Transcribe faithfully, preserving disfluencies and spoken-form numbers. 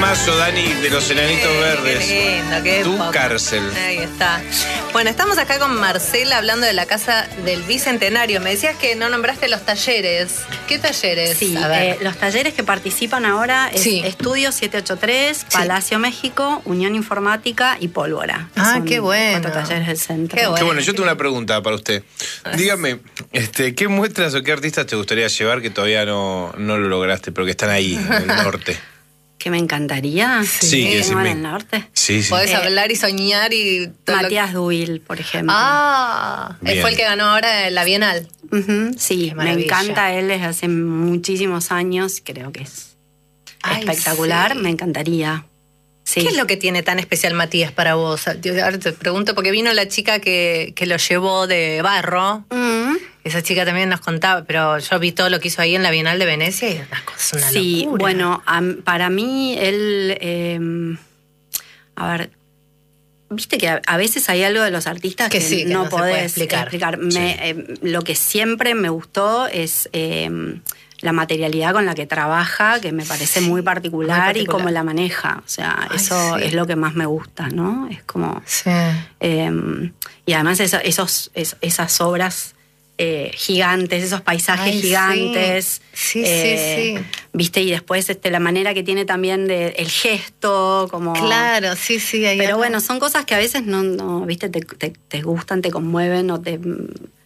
Temazo, Dani, de los Enanitos Qué Verdes. lindo, qué Tu pop. cárcel. Ahí está. Bueno, estamos acá con Marcela hablando de la Casa del Bicentenario. Me decías que no nombraste los talleres. ¿Qué talleres? Sí, A ver. eh, los talleres que participan ahora es Sí. Estudio siete ocho tres, Sí. Palacio México, Unión Informática y Pólvora. Ah, Son qué bueno. cuatro talleres del centro. Qué Qué bueno. bueno, yo tengo una pregunta para usted. Dígame, este, ¿qué muestras o qué artistas te gustaría llevar que todavía no, no lo lograste, pero que están ahí, en el norte? Que me encantaría. Sí, que que sí van me- al norte. Sí, sí. Podés Eh, hablar y soñar y... todo lo- Matías Duil, por ejemplo. Ah, él Bien. fue el que ganó ahora la Bienal. Ujú, sí, Qué me maravilla. encanta él desde hace muchísimos años. Creo que es Ay, espectacular. sí. Me encantaría. Sí. ¿Qué es lo que tiene tan especial Matías para vos? Ahora te pregunto, porque vino la chica que, que lo llevó de Barro. Mm. Esa chica también nos contaba, pero yo vi todo lo que hizo ahí en la Bienal de Venecia y es una cosa, una Sí, locura. bueno, am- para mí él, eh, a ver, viste que a, a veces hay algo de los artistas Que que, sí, que no, no se puede podés explicar. Me- Sí. eh, lo que siempre me gustó es eh, la materialidad con la que trabaja, que me parece Sí, muy particular, muy particular. y cómo la maneja. O sea, Ay, eso sí. es lo que más me gusta, ¿no? Es como... Sí. Eh, y además eso- esos, es- esas obras eh, gigantes, esos paisajes Ay, sí. gigantes. Sí, sí, eh, sí. ¿Viste? Y después este, la manera que tiene también de el gesto, como... Claro, sí, sí. Ahí Pero anda. bueno, son cosas que a veces no, no ¿viste? Te, te, te gustan, te conmueven o te,